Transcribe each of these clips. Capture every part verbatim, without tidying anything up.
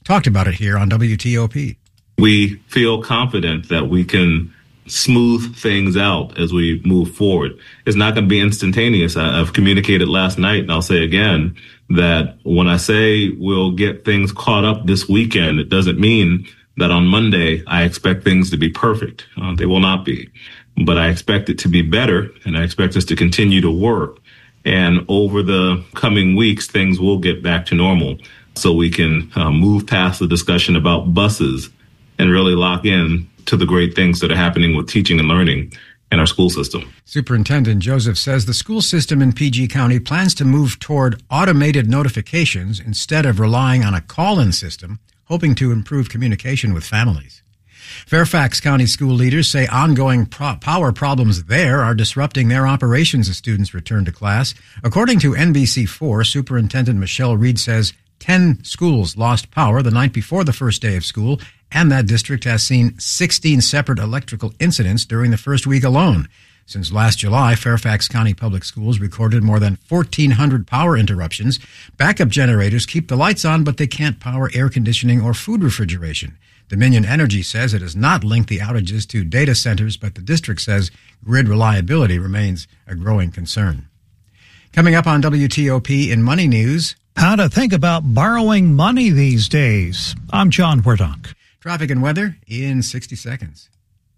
talked about it here on W T O P. We feel confident that we can smooth things out as we move forward. It's not going to be instantaneous. I, I've communicated last night, and I'll say again, that when I say we'll get things caught up this weekend, it doesn't mean that on Monday I expect things to be perfect. Uh, they will not be. But I expect it to be better, and I expect us to continue to work. And over the coming weeks, things will get back to normal so we can uh, move past the discussion about buses and really lock in to the great things that are happening with teaching and learning in our school system. Superintendent Joseph says the school system in P G County plans to move toward automated notifications instead of relying on a call-in system, hoping to improve communication with families. Fairfax County school leaders say ongoing pro- power problems there are disrupting their operations as students return to class. According to N B C four, Superintendent Michelle Reed says ten schools lost power the night before the first day of school, and that district has seen sixteen separate electrical incidents during the first week alone. Since last July, Fairfax County Public Schools recorded more than fourteen hundred power interruptions. Backup generators keep the lights on, but they can't power air conditioning or food refrigeration. Dominion Energy says it has not linked the outages to data centers, but the district says grid reliability remains a growing concern. Coming up on W T O P in Money News, how to think about borrowing money these days. I'm John Wardock. Traffic and weather in sixty seconds.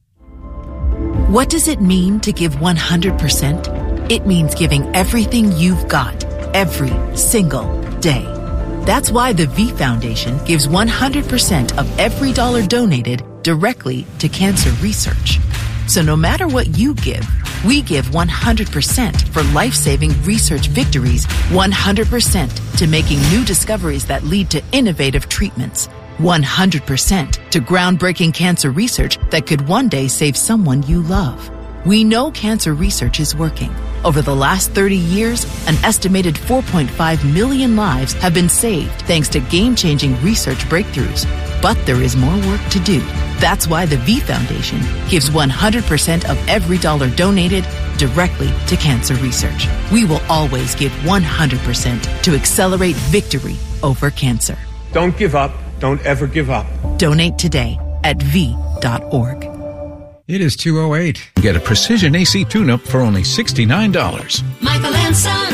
What does it mean to give one hundred percent? It means giving everything you've got, every single day. That's why the V Foundation gives one hundred percent of every dollar donated directly to cancer research. So no matter what you give, we give one hundred percent for life-saving research victories, one hundred percent to making new discoveries that lead to innovative treatments, one hundred percent to groundbreaking cancer research that could one day save someone you love. We know cancer research is working. Over the last thirty years, an estimated four point five million lives have been saved thanks to game-changing research breakthroughs. But there is more work to do. That's why the V Foundation gives one hundred percent of every dollar donated directly to cancer research. We will always give one hundred percent to accelerate victory over cancer. Don't give up. Don't ever give up. Donate today at v dot org. It is two oh eight. Get a Precision A C tune-up for only sixty-nine dollars. Michael and Son.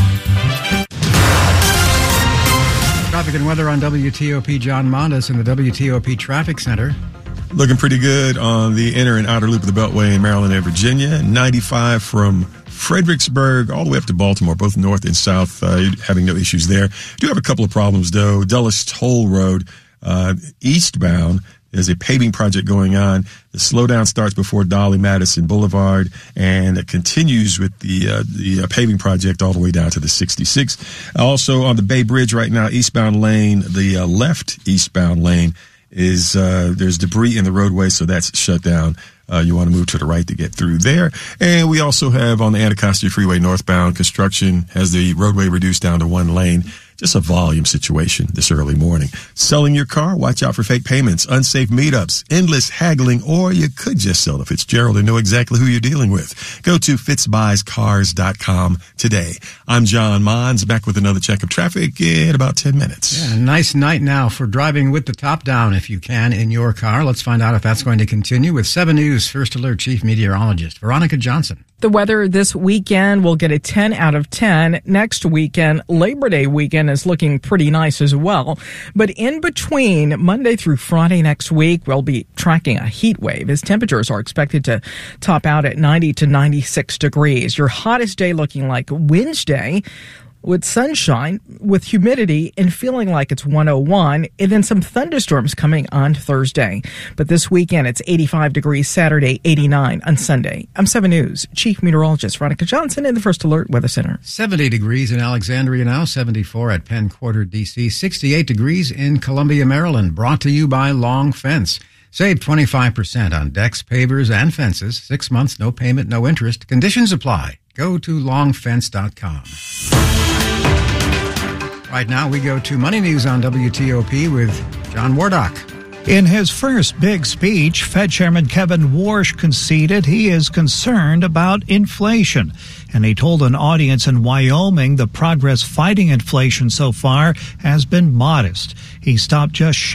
Traffic and weather on W T O P. John Mondas in the W T O P Traffic Center. Looking pretty good on the inner and outer loop of the Beltway in Maryland and Virginia. ninety-five from Fredericksburg all the way up to Baltimore, both north and south, uh, having no issues there. Do have a couple of problems, though. Dulles Toll Road, uh, eastbound, there's a paving project going on. The slowdown starts before Dolly Madison Boulevard, and it continues with the uh, the uh, paving project all the way down to the sixty-six. Also on the Bay Bridge right now, eastbound lane, the uh, left eastbound lane is uh, there's debris in the roadway, so that's shut down. Uh, you want to move to the right to get through there. And we also have on the Anacostia Freeway northbound, construction has the roadway reduced down to one lane. Just a volume situation this early morning. Selling your car? Watch out for fake payments, unsafe meetups, endless haggling, or you could just sell to Fitzgerald and know exactly who you're dealing with. Go to fitz buys cars dot com today. I'm John Mons, back with another check of traffic in about ten minutes. Yeah, nice night now for driving with the top down if you can in your car. Let's find out if that's going to continue with seven News First Alert Chief Meteorologist Veronica Johnson. The weather this weekend will get a ten out of ten. Next weekend, Labor Day weekend, is looking pretty nice as well. But in between Monday through Friday next week, we'll be tracking a heat wave as temperatures are expected to top out at ninety to ninety-six degrees. Your hottest day looking like Wednesday, with sunshine, with humidity, and feeling like it's one oh one, and then some thunderstorms coming on Thursday. But this weekend, it's eighty-five degrees, Saturday, eighty-nine on Sunday. I'm seven News Chief Meteorologist Veronica Johnson in the First Alert Weather Center. seventy degrees in Alexandria now, seventy-four at Penn Quarter, D C, sixty-eight degrees in Columbia, Maryland. Brought to you by Long Fence. Save twenty-five percent on decks, pavers, and fences. Six months, no payment, no interest. Conditions apply. Go to long fence dot com. Right now, we go to Money News on W T O P with John Wardock. In his first big speech, Fed Chairman Kevin Warsh conceded he is concerned about inflation. And he told an audience in Wyoming the progress fighting inflation so far has been modest. He stopped just